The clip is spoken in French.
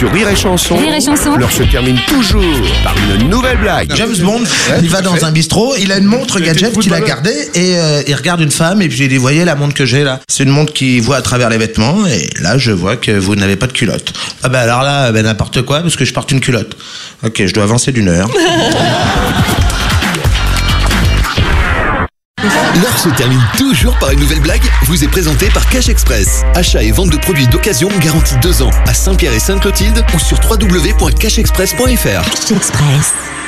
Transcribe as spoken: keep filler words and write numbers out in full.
Sur Rire et Chanson, Rire et Chanson. l'heure se termine toujours par une nouvelle blague. James Bond, il va dans un bistrot, il a une montre gadget qu'il a gardée et euh, il regarde une femme et puis il dit, voyez la montre que j'ai là, c'est une montre qui voit à travers les vêtements et là je vois que vous n'avez pas de culotte. Ah bah alors là, ben n'importe quoi parce que je porte une culotte. Ok, je dois avancer d'une heure. L'heure se termine toujours par une nouvelle blague, vous est présentée par Cash Express. Achat et vente de produits d'occasion garantis deux ans à Saint-Pierre et Sainte-Clotilde ou sur w w w point cash express point f r. Cash Express.